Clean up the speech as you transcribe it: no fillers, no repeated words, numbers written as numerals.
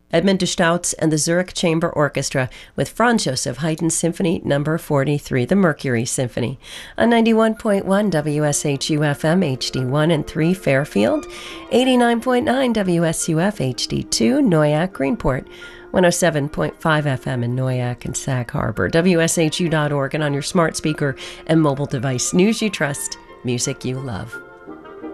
Edmund de Stautz and the Zurich Chamber Orchestra with Franz Joseph Haydn Symphony No. 43, the Mercury Symphony, on 91.1 WSHU FM HD1 and 3 Fairfield, 89.9 WSUF HD2 Noyak Greenport, 107.5 FM in Noyak and Sag Harbor, WSHU.org, and on your smart speaker and mobile device. News you trust, music you love.